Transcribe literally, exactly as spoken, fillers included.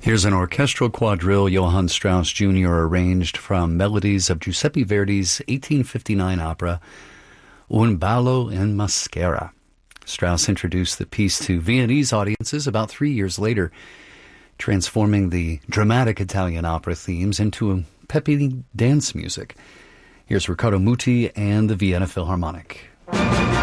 Here's an orchestral quadrille Johann Strauss Junior arranged from melodies of Giuseppe Verdi's eighteen fifty-nine opera Un ballo in maschera. Strauss introduced the piece to Viennese audiences about three years later, transforming the dramatic Italian opera themes into peppy dance music. Here's Riccardo Muti and the Vienna Philharmonic.